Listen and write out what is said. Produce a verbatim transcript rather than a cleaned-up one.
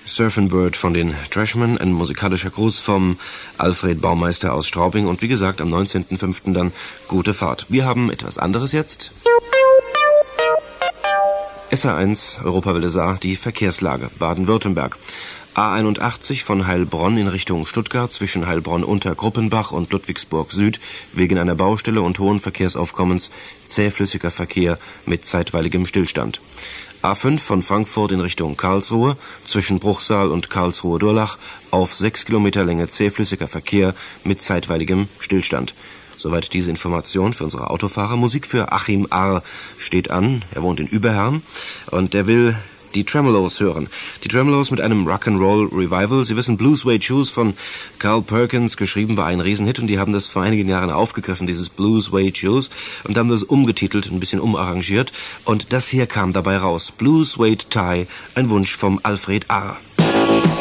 Surfin' Bird von den Trashmen, ein musikalischer Gruß vom Alfred Baumeister aus Straubing und wie gesagt am neunzehnten fünften dann gute Fahrt. Wir haben etwas anderes jetzt. S R eins, Europawelle Saar, die Verkehrslage, Baden-Württemberg. A einundachtzig von Heilbronn in Richtung Stuttgart zwischen Heilbronn-Unter-Gruppenbach und Ludwigsburg Süd wegen einer Baustelle und hohen Verkehrsaufkommens zähflüssiger Verkehr mit zeitweiligem Stillstand. A fünf von Frankfurt in Richtung Karlsruhe zwischen Bruchsal und Karlsruhe-Durlach auf sechs Kilometer Länge zähflüssiger Verkehr mit zeitweiligem Stillstand. Soweit diese Information für unsere Autofahrer. Musik für Achim Ahr steht an. Er wohnt in Überherm und er will die Tremolos hören. Die Tremolos mit einem Rock'n'Roll Revival. Sie wissen, Blue Suede Shoes von Carl Perkins, geschrieben war ein Riesenhit und die haben das vor einigen Jahren aufgegriffen, dieses Blue Suede Shoes, und haben das umgetitelt, ein bisschen umarrangiert und das hier kam dabei raus. Blue Suede Tie, ein Wunsch vom Alfred Ahr.